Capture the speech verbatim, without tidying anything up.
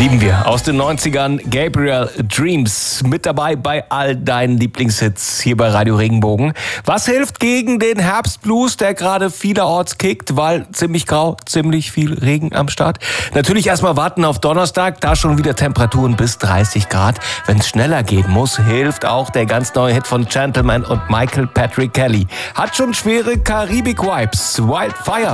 Lieben wir. Aus den neunzigern Gabriel Dreams. Mit dabei bei all deinen Lieblingshits hier bei Radio Regenbogen. Was hilft gegen den Herbstblues, der gerade vielerorts kickt, weil ziemlich grau, ziemlich viel Regen am Start? Natürlich erstmal warten auf Donnerstag, da schon wieder Temperaturen bis dreißig Grad. Wenn es schneller gehen muss, hilft auch der ganz neue Hit von Gentleman und Michael Patrick Kelly. Hat schon schwere Karibik-Vibes. Wildfire.